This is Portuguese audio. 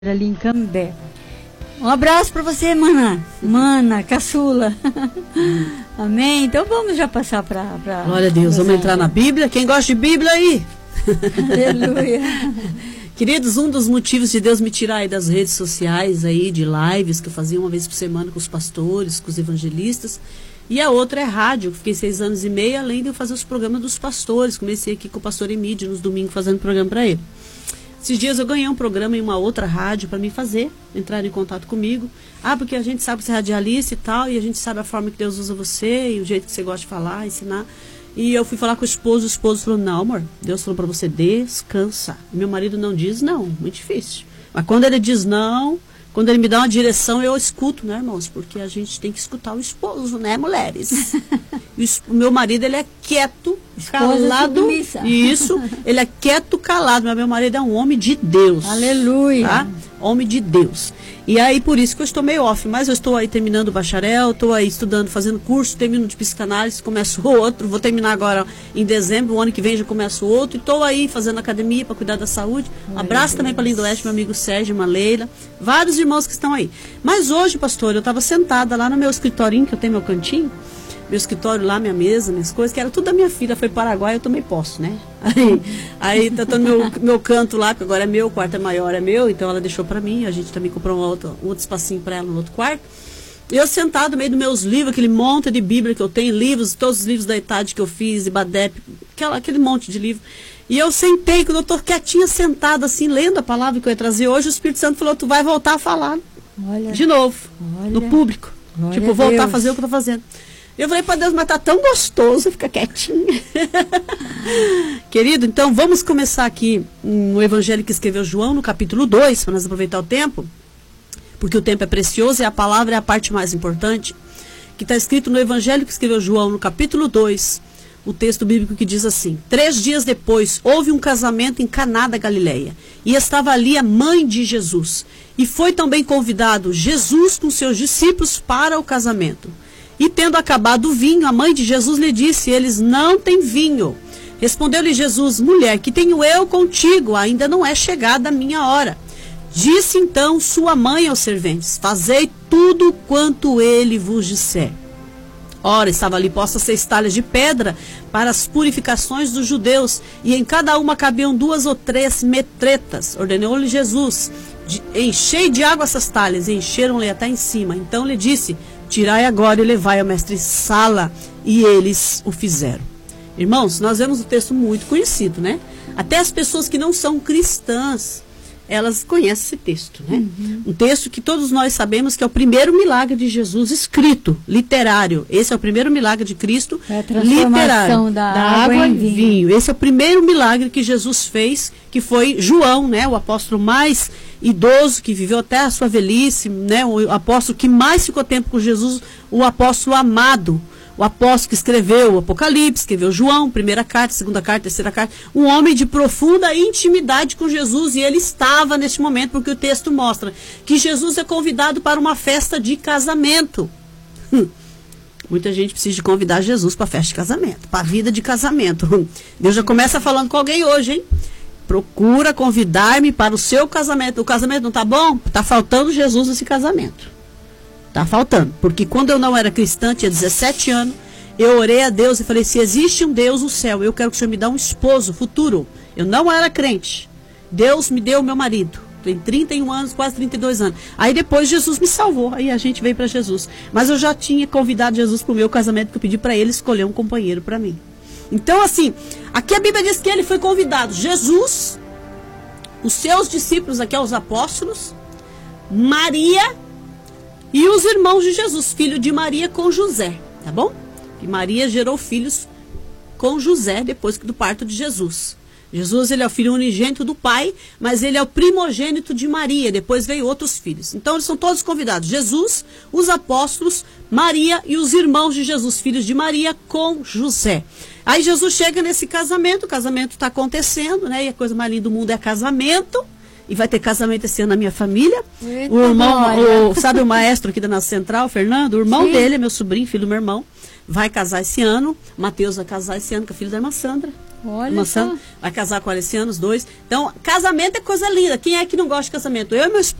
ali em Cambé. Um abraço para você, mana, caçula. Amém? Então vamos já passar para glória a Deus, vamos entrar na Bíblia. Quem gosta de Bíblia aí? Aleluia. Queridos, um dos motivos de Deus me tirar aí das redes sociais aí, de lives que eu fazia uma vez por semana com os pastores, com os evangelistas, e a outra é rádio. Eu fiquei 6 anos e meio, além de eu fazer os programas dos pastores. Comecei aqui com o pastor Emídio nos domingos fazendo programa para ele. Esses dias eu ganhei um programa em uma outra rádio para me fazer, entrar em contato comigo. Porque a gente sabe que você é radialista e tal, e a gente sabe a forma que Deus usa você, e o jeito que você gosta de falar, ensinar. E eu fui falar com o esposo falou, não, amor, Deus falou para você descansar. Meu marido não diz não, muito difícil. Mas quando ele diz não, quando ele me dá uma direção, eu escuto, né, irmãos? Porque a gente tem que escutar o esposo, né, mulheres? O meu marido, ele é quieto, calado. Isso, ele é quieto, calado. Mas meu marido é um homem de Deus. Aleluia. Tá? Homem de Deus. E aí, por isso que eu estou meio off. Mas eu estou aí terminando o bacharel, estou aí estudando, fazendo curso, termino de psicanálise, começo outro. Vou terminar agora em dezembro, o ano que vem já começo outro. E estou aí fazendo academia para cuidar da saúde. Um abraço também para Lindo Oeste, meu amigo Sérgio, uma Leila. Vários irmãos que estão aí. Mas hoje, pastor, eu estava sentada lá no meu escritorinho, que eu tenho meu cantinho. Meu escritório lá, minha mesa, minhas coisas, que era tudo da minha filha, foi para Paraguai, eu também posso, né? Aí tá todo meu canto lá, que agora é meu, o quarto é maior, é meu, então ela deixou para mim, a gente também comprou um outro espacinho para ela no outro quarto. E eu sentado no meio dos meus livros, aquele monte de Bíblia que eu tenho, livros, todos os livros da Itade que eu fiz, Ibadep, aquele monte de livro. E eu sentei, quando eu tô quietinha, sentada assim, lendo a palavra que eu ia trazer hoje, o Espírito Santo falou, tu vai voltar a falar de novo, no público. Tipo, voltar a fazer o que eu tô fazendo. Eu falei para Deus, mas tá tão gostoso ficar quietinha. Querido, então vamos começar aqui no Evangelho que escreveu João, no capítulo 2, para nós aproveitar o tempo, porque o tempo é precioso e a palavra é a parte mais importante, que está escrito no Evangelho que escreveu João, no capítulo 2, o texto bíblico que diz assim: 3 dias depois, houve um casamento em Caná da Galileia, e estava ali a mãe de Jesus, e foi também convidado Jesus com seus discípulos para o casamento. E tendo acabado o vinho, a mãe de Jesus lhe disse, eles não têm vinho. Respondeu-lhe Jesus, mulher, que tenho eu contigo? Ainda não é chegada a minha hora. Disse então sua mãe aos serventes, fazei tudo quanto ele vos disser. Ora, estava ali posta 6 talhas de pedra para as purificações dos judeus, e em cada uma cabiam 2 ou 3 metretas. Ordenou-lhe Jesus, enchei de água essas talhas, e encheram-lhe até em cima. Então lhe disse, tirai agora e levai ao mestre Sala, e eles o fizeram. Irmãos, nós vemos um texto muito conhecido, né? Até as pessoas que não são cristãs, elas conhecem esse texto, né? Um texto que todos nós sabemos que é o primeiro milagre de Jesus escrito, literário. Esse é o primeiro milagre de Cristo, literário, da água em vinho. Esse é o primeiro milagre que Jesus fez, que foi João, né? O apóstolo mais idoso, que viveu até a sua velhice, né? O apóstolo que mais ficou tempo com Jesus, o apóstolo amado. O apóstolo que escreveu o Apocalipse, escreveu João, primeira carta, segunda carta, terceira carta, um homem de profunda intimidade com Jesus, e ele estava neste momento, porque o texto mostra que Jesus é convidado para uma festa de casamento. Muita gente precisa de convidar Jesus para a festa de casamento, para a vida de casamento. Deus já começa falando com alguém hoje, hein? Procura convidar-me para o seu casamento. O casamento não está bom? Está faltando Jesus nesse casamento. Tá faltando, porque quando eu não era cristã, tinha 17 anos, eu orei a Deus e falei, se existe um Deus no céu, eu quero que o Senhor me dê um esposo futuro. Eu não era crente, Deus me deu o meu marido, tem 31 anos, quase 32 anos. Aí depois Jesus me salvou, aí a gente veio para Jesus. Mas eu já tinha convidado Jesus para o meu casamento, que eu pedi para ele escolher um companheiro para mim. Então assim, aqui a Bíblia diz que ele foi convidado, Jesus, os seus discípulos aqui, os apóstolos, Maria e os irmãos de Jesus, filho de Maria com José, tá bom? E Maria gerou filhos com José depois do parto de Jesus. Jesus, ele é o filho unigênito do Pai, mas ele é o primogênito de Maria, depois veio outros filhos. Então eles são todos convidados, Jesus, os apóstolos, Maria e os irmãos de Jesus, filhos de Maria com José. Aí Jesus chega nesse casamento, o casamento está acontecendo, né? E a coisa mais linda do mundo é casamento. E vai ter casamento esse ano na minha família. Eita, o irmão, sabe o maestro aqui da nossa central, Fernando? O irmão dele, meu sobrinho, filho do meu irmão, vai casar esse ano. Mateus vai casar esse ano com a filha da irmã Sandra. Olha Maçã, só. vai casar com ela esse ano, os dois. Então, casamento é coisa linda. Quem é que não gosta de casamento? Eu e meu esposo.